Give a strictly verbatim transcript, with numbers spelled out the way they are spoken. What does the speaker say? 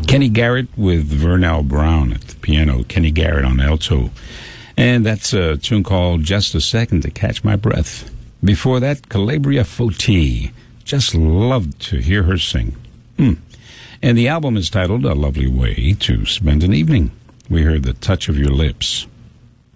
Kenny Garrett with Vernell Brown at the piano, Kenny Garrett on alto. And that's a tune called Just a Second to Catch My Breath. Before that, Calabria Foti. Just loved to hear her sing. Hmm. And the album is titled A Lovely Way to Spend an Evening. We heard The Touch of Your Lips.